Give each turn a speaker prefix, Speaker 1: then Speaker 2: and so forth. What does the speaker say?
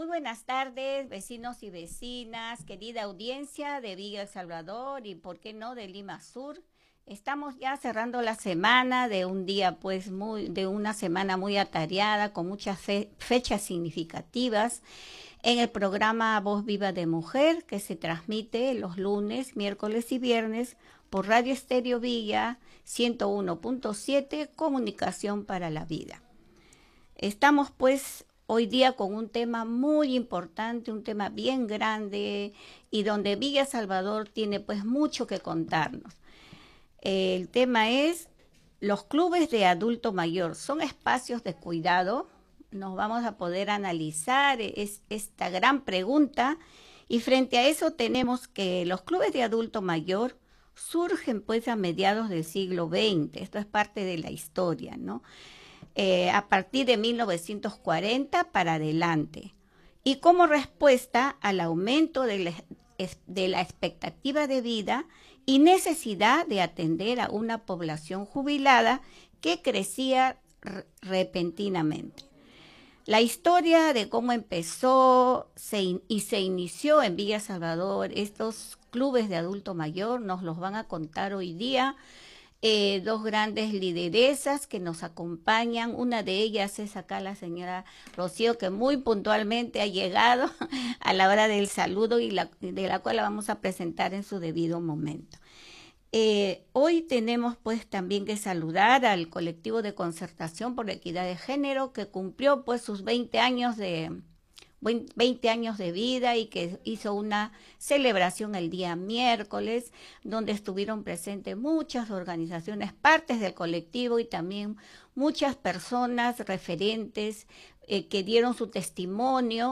Speaker 1: buenas tardes, vecinos y vecinas, querida audiencia de Villa El Salvador y, por qué no, de Lima Sur. Estamos ya cerrando la semana de un día, pues, de una semana muy atareada, con muchas fechas significativas, en el programa Voz Viva de Mujer, que se transmite los lunes, miércoles y viernes por Radio Estéreo Villa 101.7, Comunicación para la Vida. Estamos pues hoy día con un tema muy importante, un tema bien grande y donde Villa Salvador tiene pues mucho que contarnos. El tema es los clubes de adulto mayor. ¿Son espacios de cuidado? Nos vamos a poder analizar esta gran pregunta y frente a eso tenemos que los clubes de adulto mayor surgen pues a mediados del siglo XX. Esto es parte de la historia, ¿no? A partir de 1940 para adelante, y como respuesta al aumento de la expectativa de vida y necesidad de atender a una población jubilada que crecía repentinamente. La historia de cómo empezó y se inició en Villa Salvador estos clubes de adulto mayor nos los van a contar hoy día dos grandes lideresas que nos acompañan. Una de ellas es acá la señora Rocío, que muy puntualmente ha llegado a la hora del saludo y de la cual la vamos a presentar en su debido momento. Hoy tenemos pues también que saludar al colectivo de concertación por la equidad de género, que cumplió pues sus 20 años de vida y que hizo una celebración el día miércoles, donde estuvieron presentes muchas organizaciones, partes del colectivo y también muchas personas referentes que dieron su testimonio